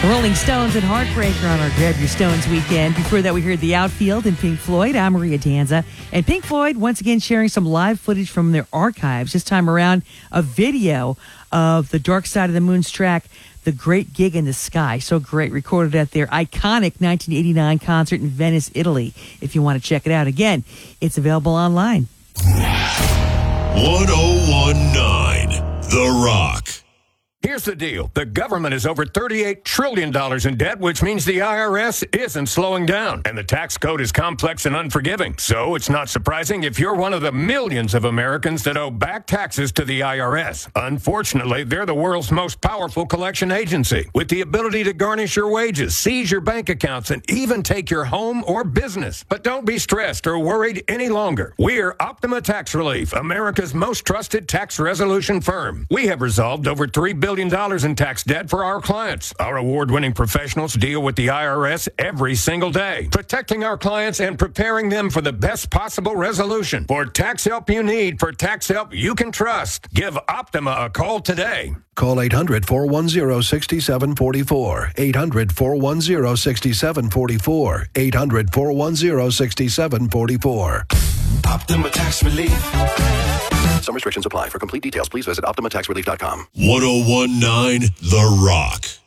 Rolling Stones and Heartbreaker on our Grab Your Stones weekend. Before that, we heard The Outfield and Pink Floyd. I'm Maria Danza. And Pink Floyd, once again, sharing some live footage from their archives. This time around, a video of the Dark Side of the Moon's track, The Great Gig in the Sky. So great. Recorded at their iconic 1989 concert in Venice, Italy. If you want to check it out. Again, it's available online. 1019 The Rock. Here's the deal. The government is over $38 trillion in debt, which means the IRS isn't slowing down. And the tax code is complex and unforgiving. So it's not surprising if you're one of the millions of Americans that owe back taxes to the IRS. Unfortunately, they're the world's most powerful collection agency, with the ability to garnish your wages, seize your bank accounts, and even take your home or business. But don't be stressed or worried any longer. We're Optima Tax Relief, America's most trusted tax resolution firm. We have resolved over $3 billion in tax debt for our clients. Our award-winning professionals deal with the IRS every single day, protecting our clients and preparing them for the best possible resolution. For tax help you need, for tax help you can trust, give Optima a call today. Call 800-410-6744. 800-410-6744. 800-410-6744. Optima Tax Relief. Some restrictions apply. For complete details, please visit OptimaTaxRelief.com. 1019 The Rock.